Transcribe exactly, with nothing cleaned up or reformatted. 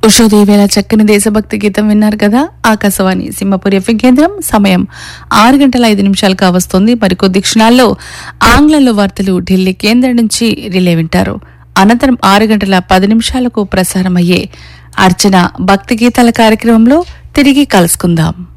ఉషోదేవేళ చక్కని దేశభక్తి గీతం విన్నారు కదా. ఆకాశవాణి సింహపురి ఎఫ్ఎం కేంద్రం. సమయం ఆరు గంటల ఐదు నిమిషాలు కావస్తోంది. మరికొద్ది క్షణాల్లో ఆంగ్లంలో వార్తలు ఢిల్లీ కేంద్రం నుంచి రిలే వింటారు. అనంతరం ఆరు గంటల పది నిమిషాలకు ప్రసారమయ్యే అర్చన భక్తి గీతాల కార్యక్రమంలో తిరిగి కలుసుకుందాం.